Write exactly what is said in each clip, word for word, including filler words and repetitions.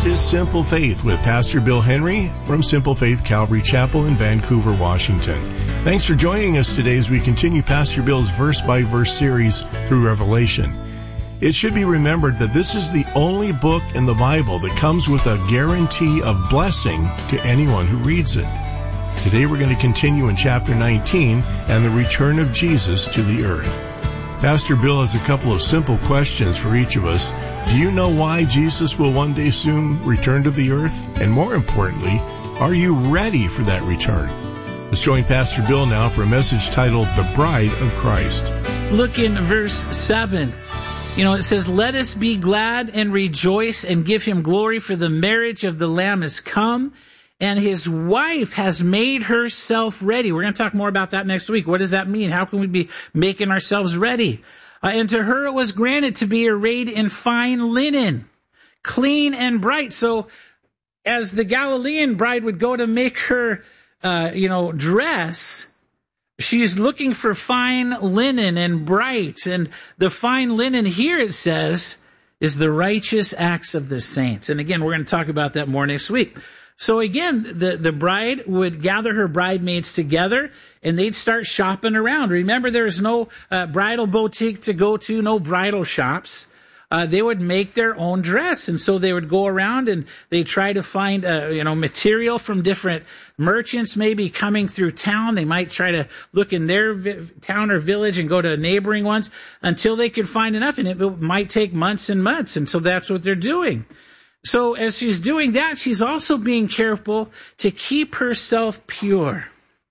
This is Simple Faith with Pastor Bill Henry from Simple Faith Calvary Chapel in Vancouver, Washington. Thanks for joining us today as we continue Pastor Bill's verse-by-verse series through Revelation. It should be remembered that this is the only book in the Bible that comes with a guarantee of blessing to anyone who reads it. Today we're going to continue in chapter nineteen and the return of Jesus to the earth. Pastor Bill has a couple of simple questions for each of us. Do you know why Jesus will one day soon return to the earth? And more importantly, are you ready for that return? Let's join Pastor Bill now for a message titled The Bride of Christ. Look in verse seven. You know, it says, "Let us be glad and rejoice and give him glory, for the marriage of the Lamb is come, and his wife has made herself ready." We're going to talk more about that next week. What does that mean? How can we be making ourselves ready? Uh, and to her it was granted to be arrayed in fine linen, clean and bright. So as the Galilean bride would go to make her, uh, you know, dress, she's looking for fine linen and bright. And the fine linen here, it says, is the righteous acts of the saints. And again, we're going to talk about that more next week. So again, the, the bride would gather her bridesmaids together and they'd start shopping around. Remember, there's no uh, bridal boutique to go to, no bridal shops. Uh, they would make their own dress. And so they would go around and they try to find, uh, you know, material from different merchants maybe coming through town. They might try to look in their vi- town or village and go to neighboring ones until they could find enough. And it might take months and months. And so that's what they're doing. So as she's doing that, she's also being careful to keep herself pure.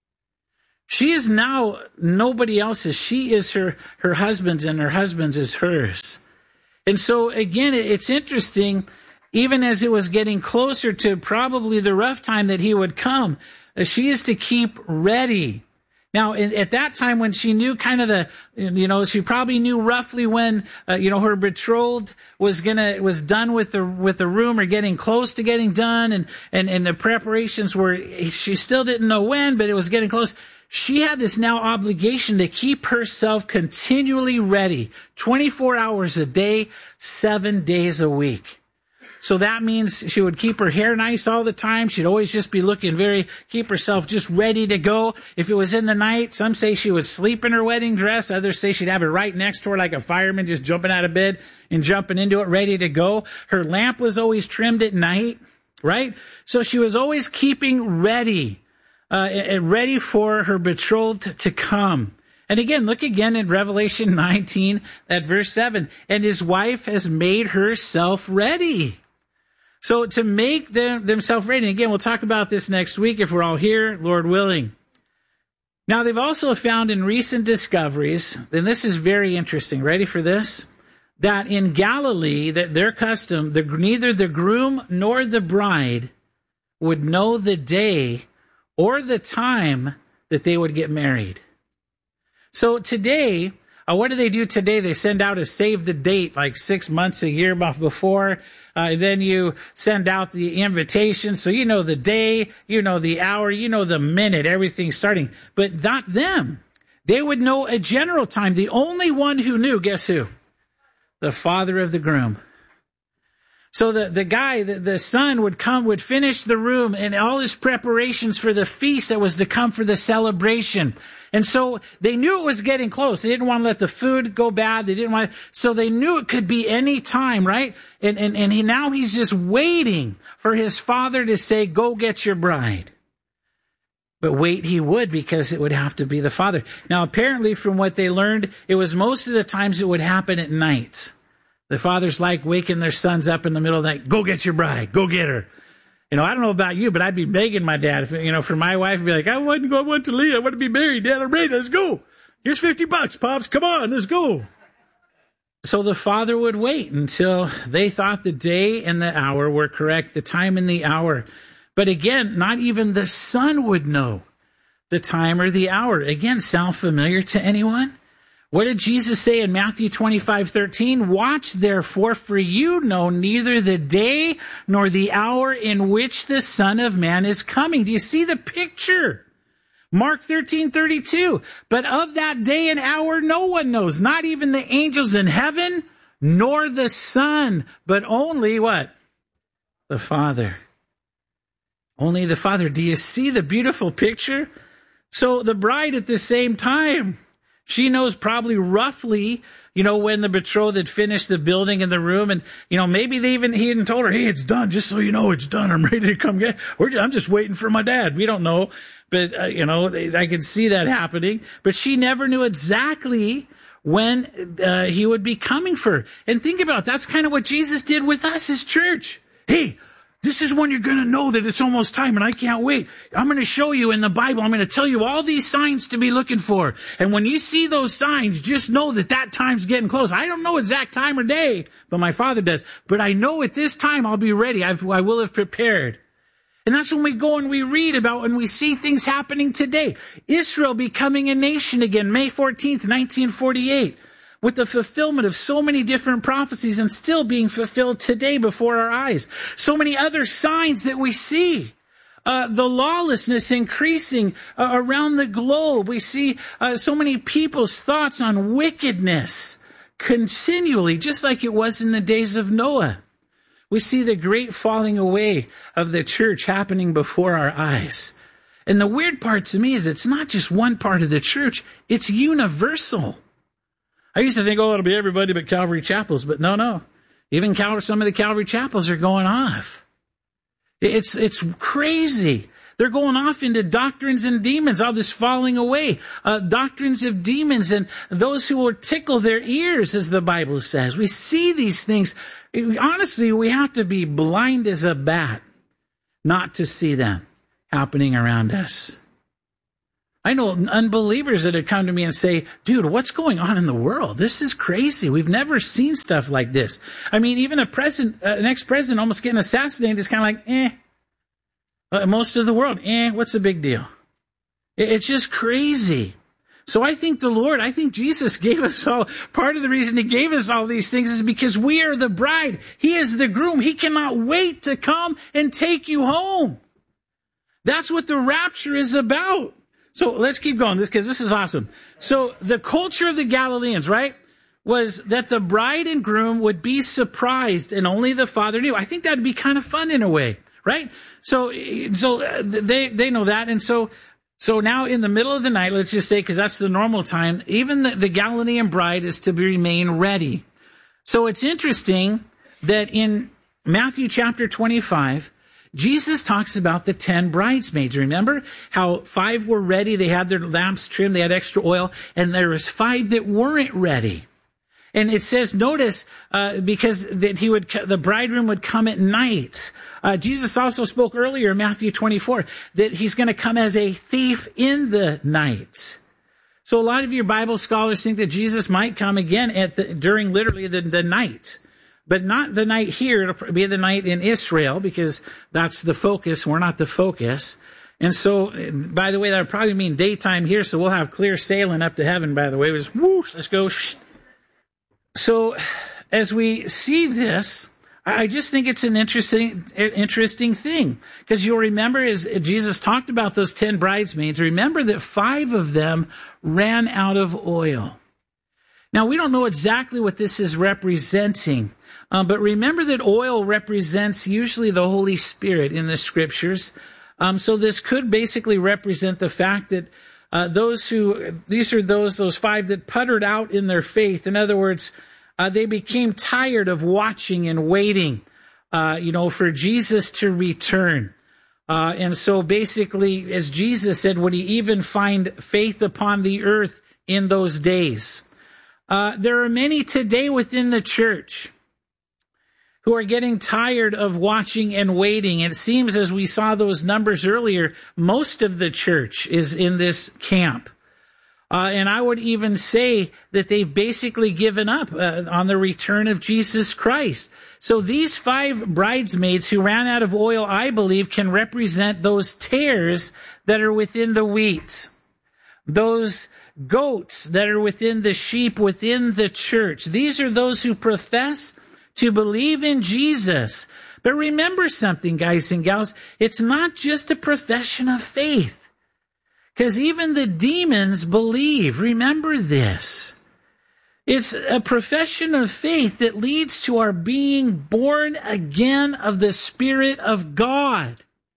She is now nobody else's. She is her, her husband's, and her husband's is hers. And so again, it's interesting, even as it was getting closer to probably the rough time that he would come, she is to keep ready. Now, at that time, when she knew kind of the, you know, she probably knew roughly when, uh, you know, her betrothed was gonna, was done with the, with the room or getting close to getting done. And, and, and the preparations were, she still didn't know when, but it was getting close. She had this now obligation to keep herself continually ready, twenty-four hours a day, seven days a week. So that means she would keep her hair nice all the time. She'd always just be looking very, keep herself just ready to go. If it was in the night, some say she would sleep in her wedding dress. Others say she'd have it right next to her like a fireman just jumping out of bed and jumping into it, ready to go. Her lamp was always trimmed at night, right? So she was always keeping ready, uh, and ready for her betrothed to come. And again, look again in Revelation nineteen at verse seven. "And his wife has made herself ready." So to make them themselves ready, and again, we'll talk about this next week if we're all here, Lord willing. Now, they've also found in recent discoveries, and this is very interesting, ready for this? That in Galilee, that their custom, the, neither the groom nor the bride would know the day or the time that they would get married. So today, uh, what do they do today? They send out a save the date like six months a year before. Uh, then you send out the invitation. So you know the day, you know the hour, you know the minute, everything's starting. But not them. They would know a general time. The only one who knew, guess who? The father of the groom. So the, the guy, the, the son would come, would finish the room and all his preparations for the feast that was to come for the celebration. And so they knew it was getting close. They didn't want to let the food go bad. They didn't want, so they knew it could be any time, right? And, and, and he, now he's just waiting for his father to say, "Go get your bride." But wait, he would, because it would have to be the father. Now, apparently from what they learned, it was most of the times it would happen at night. The fathers like waking their sons up in the middle of the night. "Go get your bride. Go get her." You know, I don't know about you, but I'd be begging my dad, if, you know, for my wife to be like, I want to go, I want to leave. I want to be married. Dad, I'm ready. Let's go. Here's fifty bucks, Pops. Come on, let's go. So the father would wait until they thought the day and the hour were correct, the time and the hour. But again, not even the son would know the time or the hour. Again, sound familiar to anyone? What did Jesus say in Matthew twenty-five thirteen? "Watch therefore, for you know neither the day nor the hour in which the Son of Man is coming." Do you see the picture? Mark thirteen thirty-two. "But of that day and hour no one knows, not even the angels in heaven, nor the Son, but only" what? the Father. Only the Father. Do you see the beautiful picture? So the bride at the same time, she knows probably roughly, you know, when the betrothed had finished the building in the room, and, you know, maybe they even, he even told her, hey, it's done, just so you know, it's done. I'm ready to come get, we're, I'm just waiting for my dad. We don't know. But, uh, you know, they, I can see that happening. But she never knew exactly when uh, he would be coming for her. And think about it, that's kind of what Jesus did with us as church. Hey, this is when you're going to know that it's almost time, and I can't wait. I'm going to show you in the Bible. I'm going to tell you all these signs to be looking for. And when you see those signs, just know that that time's getting close. I don't know exact time or day, but my Father does. But I know at this time I'll be ready. I've, I will have prepared. And that's when we go and we read about and we see things happening today. Israel becoming a nation again, May fourteenth, nineteen forty-eight. With the fulfillment of so many different prophecies and still being fulfilled today before our eyes. So many other signs that we see. Uh, the lawlessness increasing uh, around the globe. We see uh, so many people's thoughts on wickedness continually, just like it was in the days of Noah. We see the great falling away of the church happening before our eyes. And the weird part to me is it's not just one part of the church, it's universal. I used to think, oh, it'll be everybody but Calvary Chapels, but no, no. Even Cal- some of the Calvary Chapels are going off. It's it's crazy. They're going off into doctrines and demons, all this falling away. Uh, doctrines of demons and those who will tickle their ears, as the Bible says. We see these things. Honestly, we have to be blind as a bat not to see them happening around us. I know unbelievers that have come to me and say, dude, what's going on in the world? This is crazy. We've never seen stuff like this. I mean, even a president, uh, an ex-president almost getting assassinated is kind of like, eh. Uh, most of the world, eh, what's the big deal? It's just crazy. So I think the Lord, I think Jesus gave us all, part of the reason he gave us all these things is because we are the bride. He is the groom. He cannot wait to come and take you home. That's what the rapture is about. So let's keep going this because this is awesome. So the culture of the Galileans, right, was that the bride and groom would be surprised and only the Father knew. I think that'd be kind of fun in a way, right? So, so they, they know that. And so, so now in the middle of the night, let's just say, because that's the normal time, even the, the Galilean bride is to be remain ready. So it's interesting that in Matthew chapter twenty-five, Jesus talks about the ten bridesmaids. Remember how five were ready? They had their lamps trimmed. They had extra oil. And there was five that weren't ready. And it says, notice, uh, because that he would, the bridegroom would come at night. Uh, Jesus also spoke earlier in Matthew twenty-four that he's going to come as a thief in the night. So a lot of your Bible scholars think that Jesus might come again at the, during literally the, the night. But not the night here, it'll be the night in Israel, because that's the focus. We're not the focus. And so, by the way, that would probably mean daytime here, so we'll have clear sailing up to heaven, by the way. It was, whoosh, let's go. Shh. So, as we see this, I just think it's an interesting, interesting thing. Because you'll remember, as Jesus talked about those ten bridesmaids, remember that five of them ran out of oil. Now, we don't know exactly what this is representing. Um, but remember that oil represents usually the Holy Spirit in the scriptures. Um, so this could basically represent the fact that uh, those who, these are those, those five that puttered out in their faith. In other words, uh, they became tired of watching and waiting, uh, you know, for Jesus to return. Uh, and so basically, as Jesus said, would he even find faith upon the earth in those days? Uh, there are many today within the church who are getting tired of watching and waiting. And it seems, as we saw those numbers earlier, most of the church is in this camp. Uh, and I would even say that they've basically given up uh, on the return of Jesus Christ. So these five bridesmaids who ran out of oil, I believe, can represent those tares that are within the wheat. Those goats that are within the sheep within the church. These are those who profess to believe in Jesus. But remember something, guys and gals, it's not just a profession of faith. Because even the demons believe. Remember this. It's a profession of faith that leads to our being born again of the Spirit of God,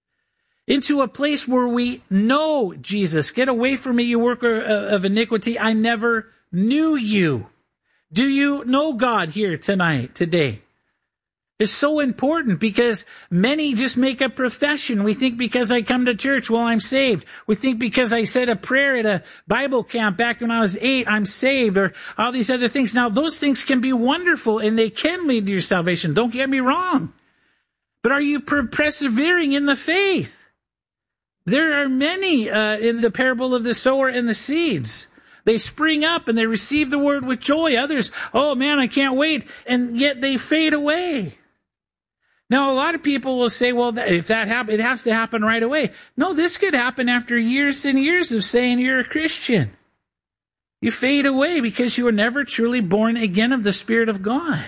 into a place where we know Jesus. Get away from me, you worker of iniquity. I never knew you. Do you know God here tonight, today? It's so important because many just make a profession. We think because I come to church, well, I'm saved. We think because I said a prayer at a Bible camp back when I was eight, I'm saved, or all these other things. Now, those things can be wonderful and they can lead to your salvation. Don't get me wrong. But are you per- persevering in the faith? There are many uh, in the parable of the sower and the seeds. They spring up and they receive the word with joy. Others, oh man, I can't wait. And yet they fade away. Now, a lot of people will say, well, if that happens, it has to happen right away. No, this could happen after years and years of saying you're a Christian. You fade away because you were never truly born again of the Spirit of God.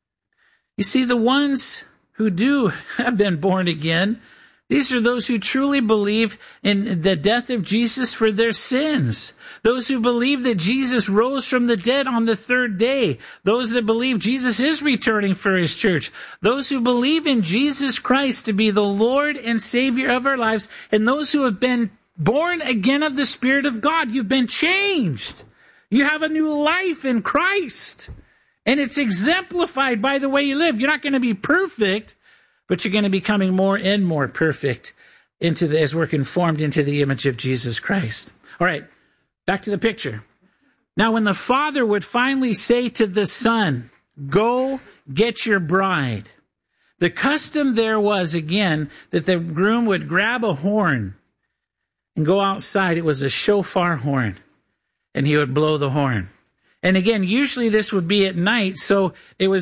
You see, the ones who do have been born again, these are those who truly believe in the death of Jesus for their sins. Those who believe that Jesus rose from the dead on the third day. Those that believe Jesus is returning for his church. Those who believe in Jesus Christ to be the Lord and Savior of our lives. And those who have been born again of the Spirit of God. You've been changed. You have a new life in Christ. And it's exemplified by the way you live. You're not going to be perfect, but you're going to be becoming more and more perfect into the, as we're conformed into the image of Jesus Christ. All right, back to the picture. Now, when the father would finally say to the son, go get your bride, the custom there was, again, that the groom would grab a horn and go outside. It was a shofar horn, and he would blow the horn. And again, usually this would be at night, so it was